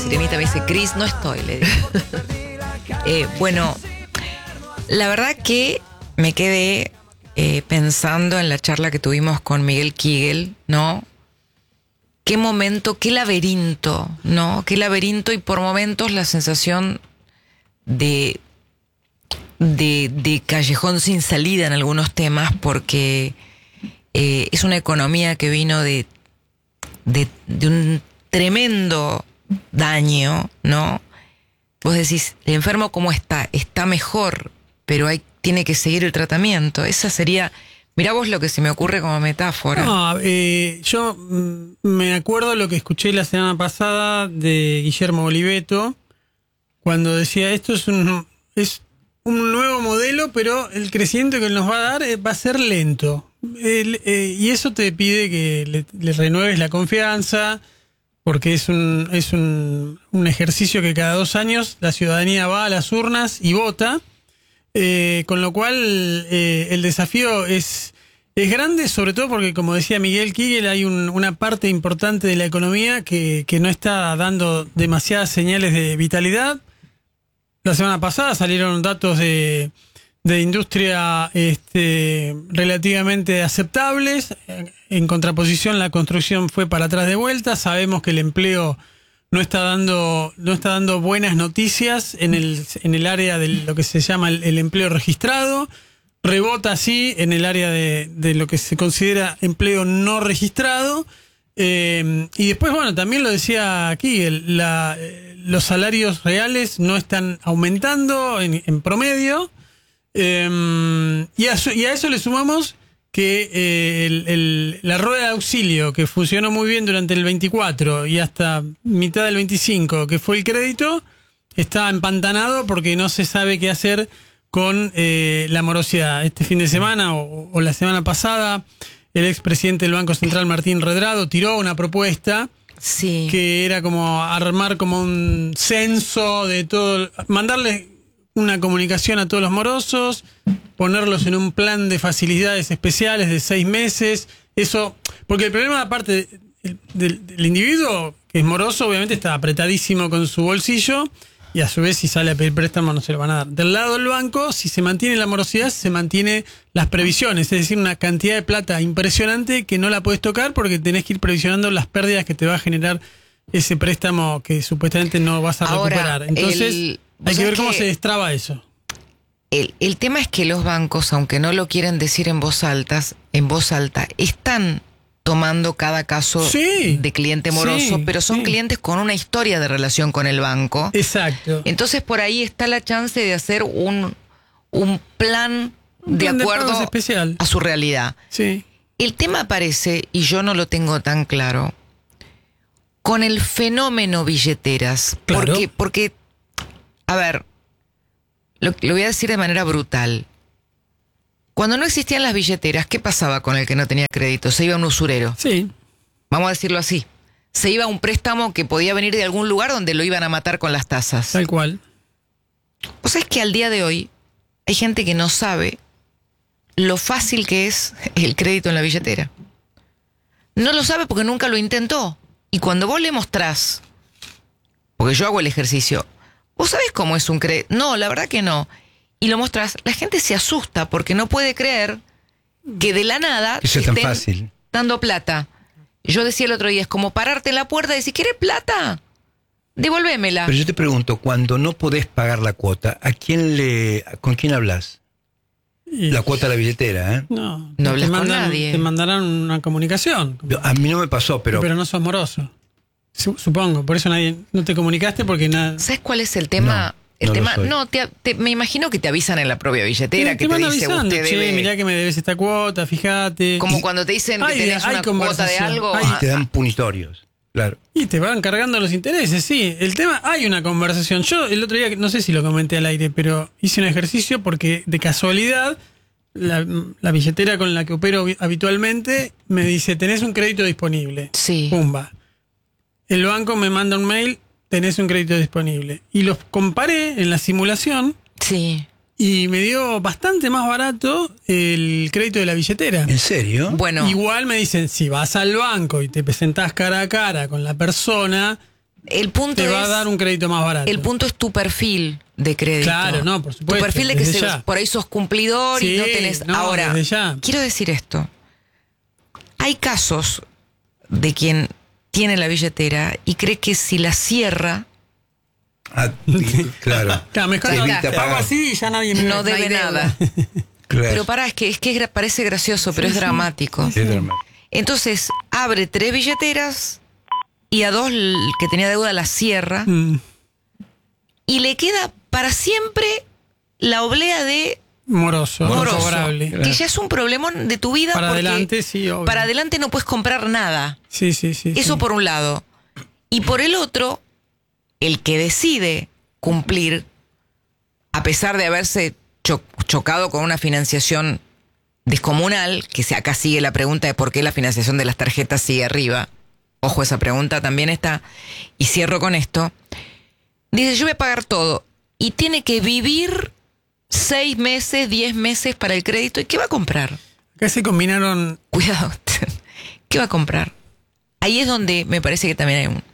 sirenita me dice, Cris, no estoy, le digo. Bueno, la verdad que me quedé pensando en la charla que tuvimos con Miguel Kigel, ¿no? Qué momento, qué laberinto, ¿no? Qué laberinto, y por momentos la sensación de callejón sin salida en algunos temas, porque es una economía que vino de un tremendo daño, ¿no? Vos decís, el enfermo ¿cómo está? Está mejor, pero tiene que seguir el tratamiento. Esa sería, mirá vos lo que se me ocurre como metáfora. No, yo me acuerdo lo que escuché la semana pasada de Guillermo Oliveto, cuando decía, esto es un nuevo modelo, pero el crecimiento que nos va a dar va a ser lento. Y eso te pide que le renueves la confianza, porque es un ejercicio que cada 2 años la ciudadanía va a las urnas y vota, con lo cual el desafío es grande, sobre todo porque, como decía Miguel Kigel, hay una parte importante de la economía que no está dando demasiadas señales de vitalidad. La semana pasada salieron datos de industria relativamente aceptables. En contraposición, la construcción fue para atrás de vuelta. Sabemos que el empleo no está dando buenas noticias en el área de lo que se llama el empleo registrado. Rebota así en el área de lo que se considera empleo no registrado. Y después, bueno, también lo decía aquí, los salarios reales no están aumentando en promedio. Y a eso le sumamos que la rueda de auxilio, que funcionó muy bien durante el 24 y hasta mitad del 25, que fue el crédito, está empantanado porque no se sabe qué hacer con la morosidad. Este fin de semana o la semana pasada, el expresidente del Banco Central, Martín Redrado, tiró una propuesta, sí, que era como armar como un censo de todo, mandarle una comunicación a todos los morosos, ponerlos en un plan de facilidades especiales de 6 meses. Eso, porque el problema, aparte del individuo que es moroso, obviamente está apretadísimo con su bolsillo, y a su vez, si sale a pedir préstamo, no se lo van a dar. Del lado del banco, si se mantiene la morosidad, se mantiene las previsiones, es decir, una cantidad de plata impresionante que no la puedes tocar porque tenés que ir previsionando las pérdidas que te va a generar ese préstamo que supuestamente no vas a recuperar. Entonces, hay que ver cómo se destraba eso. El tema es que los bancos, aunque no lo quieren decir en voz alta, están tomando cada caso, sí, de cliente moroso, sí, pero son, sí, clientes con una historia de relación con el banco. Exacto. Entonces por ahí está la chance de hacer un plan de acuerdo especial a su realidad. Sí. El tema aparece, y yo no lo tengo tan claro, con el fenómeno billeteras. Claro. Porque a ver, lo voy a decir de manera brutal. Cuando no existían las billeteras, ¿qué pasaba con el que no tenía crédito? Se iba a un usurero. Sí. Vamos a decirlo así. Se iba a un préstamo que podía venir de algún lugar donde lo iban a matar con las tasas. Tal cual. O sea, es que al día de hoy hay gente que no sabe lo fácil que es el crédito en la billetera. No lo sabe porque nunca lo intentó. Y cuando vos le mostrás, porque yo hago el ejercicio, ¿vos sabés cómo es un crédito? No, la verdad que no. Y lo mostrás, la gente se asusta porque no puede creer que de la nada eso es tan fácil, dando plata. Yo decía el otro día, es como pararte en la puerta y decir, ¿quieres plata? Devolvémela. Pero yo te pregunto, cuando no podés pagar la cuota, ¿con quién hablas? La cuota de la billetera, ¿eh? No hablas con nadie. Te mandarán una comunicación. A mí no me pasó, pero no sos moroso. Supongo, por eso no te comunicaste porque nada. ¿Sabes cuál es el tema? Me imagino que te avisan en la propia billetera, que te dice, avisando, usted debe... mirá que me debes esta cuota, fíjate. Como cuando te dicen que tenés una cuota de algo. Y te dan punitorios, claro. Y te van cargando los intereses, sí. El tema, hay una conversación. Yo el otro día, no sé si lo comenté al aire, pero hice un ejercicio porque de casualidad la billetera con la que opero habitualmente me dice, tenés un crédito disponible. Sí. Pumba. El banco me manda un mail, tenés un crédito disponible. Y los comparé en la simulación. Sí. Y me dio bastante más barato el crédito de la billetera. ¿En serio? Bueno. Igual me dicen, si vas al banco y te presentás cara a cara con la persona, El punto te es, va a dar un crédito más barato. el punto es tu perfil de crédito. Claro, no, por supuesto. Tu perfil de que desde ya. por ahí sos cumplidor y Sí, no tenés... no, Ahora, desde ya. quiero decir esto. Hay casos de quien tiene la billetera y cree que si la cierra Claro. Claro, mejor Se no, evita te hago pagar. así y ya nadie me no debe hay deuda. nada. Claro. Pero pará, es que parece gracioso, pero es dramático. Es dramático. Entonces, abre 3 billeteras y a 2 que tenía deuda la cierra y le queda para siempre la oblea de Moroso, moroso, cobrable. que ya es un problemón de tu vida Para porque adelante, sí, obvio. para adelante no puedes comprar nada. Sí. Eso por un lado. Y por el otro, el que decide cumplir, a pesar de haberse chocado con una financiación descomunal, que acá sigue la pregunta de por qué la financiación de las tarjetas sigue arriba. Ojo, esa pregunta también está. Y cierro con esto. Dice, yo voy a pagar todo. Y tiene que vivir 6 meses, 10 meses para el crédito. ¿Y qué va a comprar? Acá se combinaron Cuidado. ¿Qué va a comprar? Ahí es donde me parece que también hay